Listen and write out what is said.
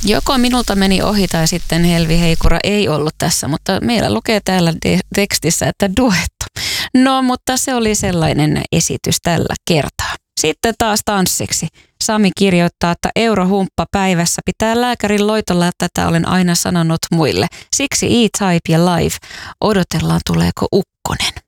Joko minulta meni ohi tai sitten Helvi Heikura ei ollut tässä, mutta meillä lukee täällä tekstissä, että duetto. No, mutta se oli sellainen esitys tällä kertaa. Sitten taas tanssiksi. Sami kirjoittaa, että eurohumppa päivässä pitää lääkärin loitolla, että tätä olen aina sanonut muille. Siksi E-Type ja Live. Odotellaan, tuleeko ukkonen.